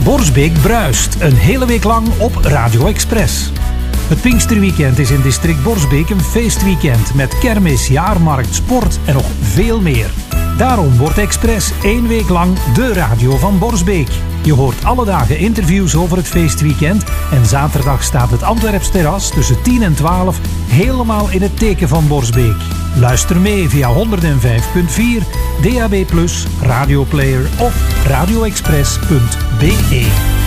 Borsbeek bruist, een hele week lang op Radio Express. Het Pinksterweekend is in district Borsbeek een feestweekend met kermis, jaarmarkt, sport en nog veel meer. Daarom wordt Express 1 week lang de radio van Borsbeek. Je hoort alle dagen interviews over het feestweekend en zaterdag staat het Antwerps terras tussen 10 en 12 helemaal in het teken van Borsbeek. Luister mee via 105.4, DAB+, radioplayer of radioexpress.be.